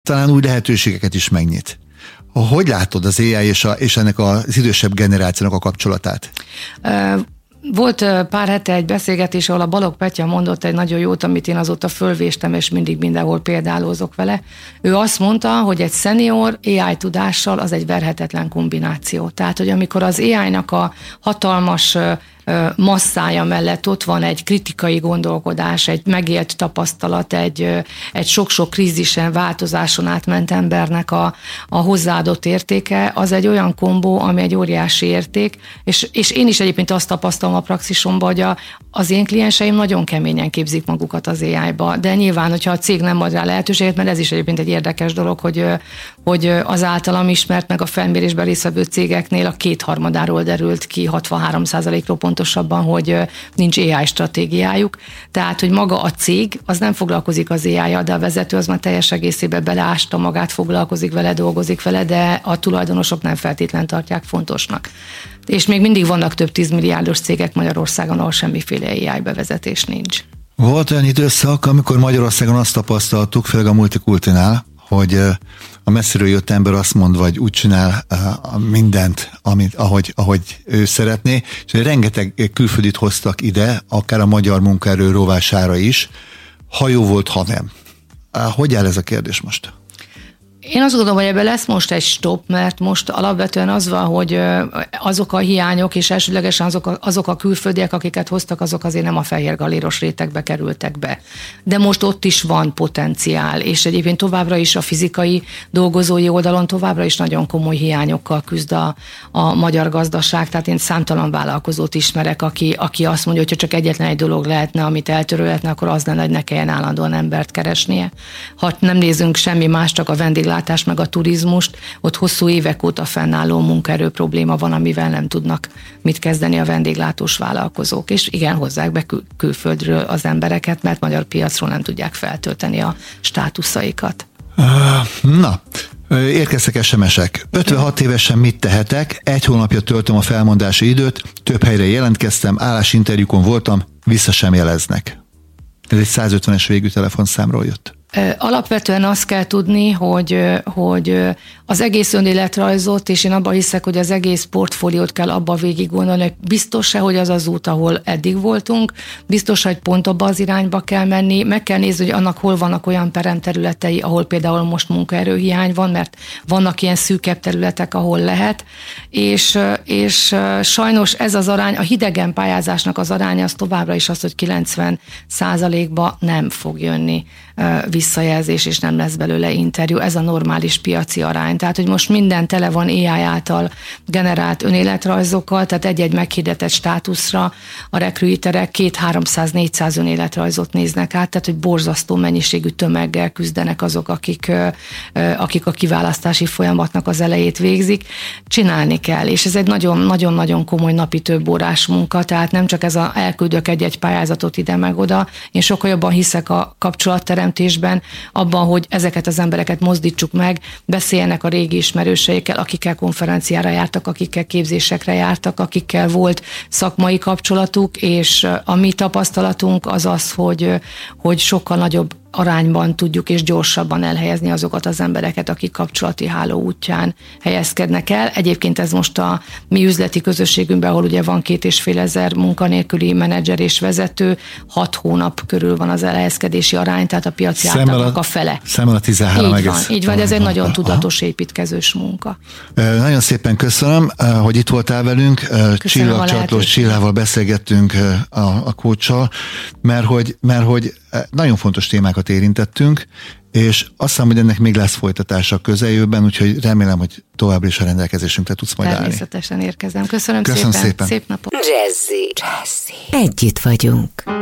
talán új lehetőségeket is megnyit. Hogy látod az AI és ennek az idősebb generációnak a kapcsolatát? Volt pár hete egy beszélgetés, ahol a Balogh Petya mondott egy nagyon jót, amit én azóta fölvéstem, és mindig mindenhol példálózok vele. Ő azt mondta, hogy egy senior AI tudással az egy verhetetlen kombináció. Tehát, hogy amikor az AI-nak a hatalmas masszája mellett ott van egy kritikai gondolkodás, egy megélt tapasztalat, egy sok-sok krízisen, változáson átment embernek a hozzáadott értéke, az egy olyan kombó, ami egy óriási érték, és én is egyébként azt tapasztalom a praxisomban, hogy az én klienseim nagyon keményen képzik magukat az AI-ba, de nyilván, hogyha a cég nem ad rá lehetőséget, mert ez is egyébként egy érdekes dolog, hogy az általam ismert meg a felmérésben résztvevő cégeknél a 2/3 derült ki 63%-ról pontosabban, hogy nincs AI stratégiájuk. Tehát, hogy maga a cég, az nem foglalkozik az AI-jal, de a vezető az már teljes egészében beleásta magát, foglalkozik vele, dolgozik vele, de a tulajdonosok nem feltétlen tartják fontosnak. És még mindig vannak több 10 milliárdos cégek Magyarországon, ahol semmiféle AI bevezetés nincs. Volt olyan időszak, amikor Magyarországon azt tapasztaltuk, főleg a Multikultinál, hogy a messziről jött ember azt mond, vagy úgy csinál mindent, ahogy ő szeretné, és rengeteg külföldit hoztak ide, akár a magyar munkaerő rovására is, ha jó volt, ha nem. Hogy áll ez a kérdés most? Én azt gondolom, hogy ebben lesz most egy stop, mert most alapvetően az van, hogy azok a hiányok, és elsődlegesen azok a külföldiek, akiket hoztak, azok azért nem a fehér galéros rétegbe kerültek be. De most ott is van potenciál, és egyébként továbbra is a fizikai dolgozói oldalon továbbra is nagyon komoly hiányokkal küzd a magyar gazdaság. Tehát én számtalan vállalkozót ismerek, aki azt mondja, hogy ha csak egyetlen egy dolog lehetne, amit eltörölhetne, akkor az lenne, hogy ne kelljen állandóan embert keresnie. Ha nem nézünk semmi más, csak a vendéglátás meg a turizmust, ott hosszú évek óta fennálló munkaerő probléma van, amivel nem tudnak mit kezdeni a vendéglátós vállalkozók. És igen, hozzák be külföldről az embereket, mert magyar piacról nem tudják feltölteni a státuszaikat. Na, érkeztek SMS-ek. 56 évesen mit tehetek? 1 hónapja töltöm a felmondási időt, több helyre jelentkeztem, állásinterjúkon voltam, vissza sem jeleznek. Ez egy 150-es végű telefonszámról jött. Alapvetően azt kell tudni, hogy az egész önéletrajzot, és én abban hiszek, hogy az egész portfóliót kell abba végig gondolni, hogy biztos-e, hogy az az út, ahol eddig voltunk, biztos, hogy pont abba az irányba kell menni, meg kell nézni, hogy annak hol vannak olyan peremterületei, ahol például most munkaerőhiány van, mert vannak ilyen szűkebb területek, ahol lehet, és sajnos ez az arány, a hidegen pályázásnak az aránya az továbbra is az, hogy 90%-ba nem fog jönni visszajelzés, és nem lesz belőle interjú. Ez a normális piaci arány. Tehát, hogy most minden tele van AI által generált önéletrajzokkal, tehát egy-egy meghirdetett státuszra a rekruiterek 200-300-400 önéletrajzot néznek át, tehát, hogy borzasztó mennyiségű tömeggel küzdenek azok, akik a kiválasztási folyamatnak az elejét végzik. Csinálni kell, és ez egy nagyon-nagyon komoly napi több órás munka, tehát nem csak ez elküldök egy-egy pályázatot ide meg oda. Én sokkal jobban hiszek a kapcsolatteremtésben, abban, hogy ezeket az embereket mozdítsuk meg, beszéljenek a régi ismerőseikkel, akikkel konferenciára jártak, akikkel képzésekre jártak, akikkel volt szakmai kapcsolatuk, és a mi tapasztalatunk az az, hogy sokkal nagyobb arányban tudjuk és gyorsabban elhelyezni azokat az embereket, akik kapcsolati háló útján helyezkednek el. Egyébként ez most a mi üzleti közösségünkben, ahol ugye van 2500 munkanélküli menedzser és vezető, 6 hónap körül van az elhelyezkedési arány, tehát a piaci átlagnak a fele. Szemmel a 13 így van, de ez egy nagyon tudatos építkezős munka. Nagyon szépen köszönöm, hogy itt voltál velünk. Csillagcsatlós Csillával beszélgettünk a coachsal, mert hogy nagyon fontos témákat érintettünk, és azt hiszem, hogy ennek még lesz folytatása a közeljövőben, úgyhogy remélem, hogy továbbra is a rendelkezésünkre tudsz majd állni. Természetesen érkezem. Köszönöm szépen. Szép napot. Jazzy. Együtt vagyunk.